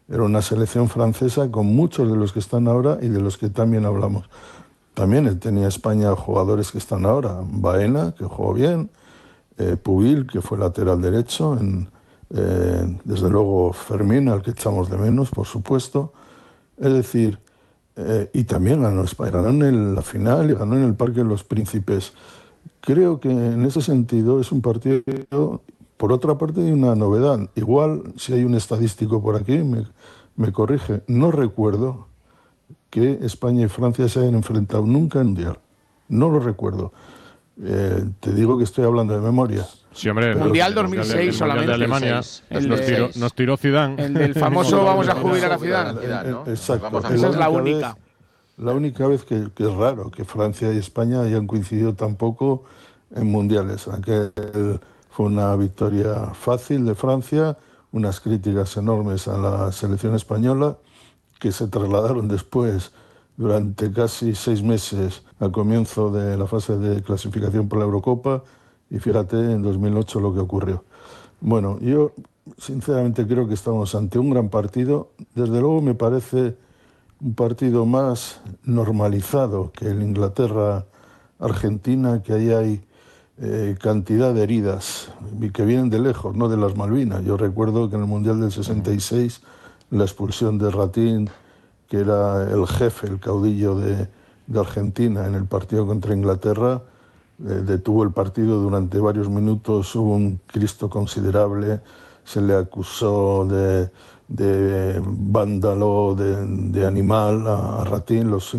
Era una selección francesa con muchos de los que están ahora y de los que también hablamos. También tenía España jugadores que están ahora. Baena, que jugó bien. Pubil, que fue lateral derecho. Desde luego Fermín, al que echamos de menos, por supuesto. Es decir, y también ganó España. Ganó en la final y ganó en el Parque de los Príncipes. Creo que en ese sentido es un partido, por otra parte, hay una novedad. Igual, si hay un estadístico por aquí, me corrige. No recuerdo que España y Francia se hayan enfrentado nunca en Mundial. No lo recuerdo. Te digo que estoy hablando de memoria. Sí, hombre, Mundial 2006 solamente. De Alemania. Nos tiró Zidane. El del famoso vamos a jubilar a Zidane. Exacto. Esa es la única. La única vez que es raro que Francia y España hayan coincidido tampoco en mundiales. Aquel fue una victoria fácil de Francia, unas críticas enormes a la selección española que se trasladaron después durante casi 6 meses al comienzo de la fase de clasificación por la Eurocopa y fíjate en 2008 lo que ocurrió. Bueno, yo sinceramente creo que estamos ante un gran partido. Desde luego me parece un partido más normalizado que el Inglaterra-Argentina, que ahí hay cantidad de heridas que vienen de lejos, no de las Malvinas. Yo recuerdo que en el Mundial del 66 la expulsión de Ratín, que era el jefe, el caudillo de Argentina en el partido contra Inglaterra, detuvo el partido durante varios minutos, hubo un Cristo considerable, se le acusó de vándalo, de animal a Ratín. Los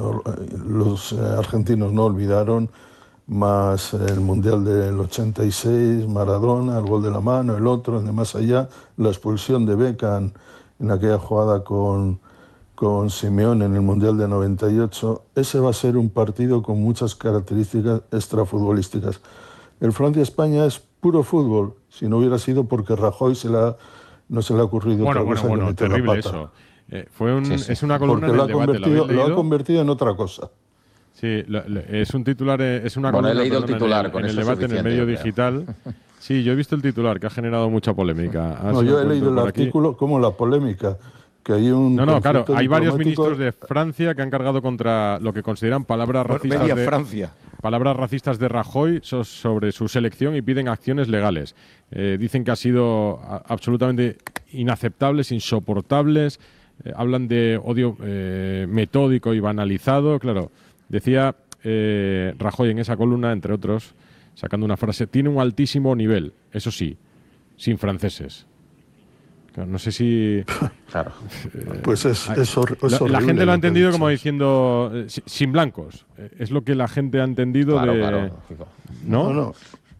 argentinos no olvidaron, más el Mundial del 86, Maradona, el gol de la mano, el otro, el de más allá, la expulsión de Beckham en aquella jugada con Simeone en el Mundial de 98. Ese va a ser un partido con muchas características extrafutbolísticas. El Francia-España es puro fútbol, si no hubiera sido porque Rajoy no se le ha ocurrido otra cosa que meter la pata. Eso. Es una columna porque en el debate. Lo ha convertido en otra cosa. Sí, es un titular, es una columna, he leído el titular, en el debate en el medio digital. Sí, yo he visto el titular, que ha generado mucha polémica. No, yo he leído el artículo como la polémica. Que hay un claro, hay varios ministros de Francia que han cargado contra lo que consideran palabras racistas de Rajoy sobre su selección y piden acciones legales. Dicen que ha sido absolutamente inaceptables, insoportables. Hablan de odio metódico y banalizado. Claro, decía Rajoy en esa columna, entre otros, sacando una frase: tiene un altísimo nivel, eso sí, sin franceses. Claro, no sé si... Claro. Pues es horrible. La gente lo ha entendido como diciendo sin blancos. Es lo que la gente ha entendido Claro. No.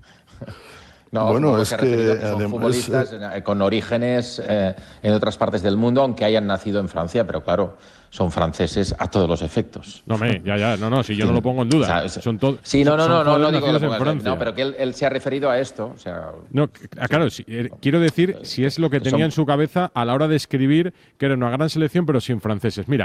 No, bueno, es que son futbolistas con orígenes en otras partes del mundo, aunque hayan nacido en Francia, pero claro, son franceses a todos los efectos. No, si yo no lo pongo en duda. O sea, son todos. Sí, no digo en Francia. No, pero que él se ha referido a esto. O sea, no, claro, quiero decir si es lo que tenía en su cabeza a la hora de escribir que era una gran selección, pero sin franceses. Mira,